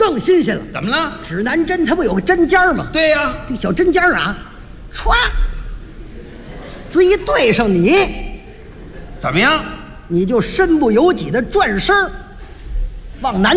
更新鲜了。 怎么了？ 指南针它不有个针尖吗？ 对呀、 这小针尖啊，歘，这一对上你， 怎么样？ 你就身不由己的转身儿往南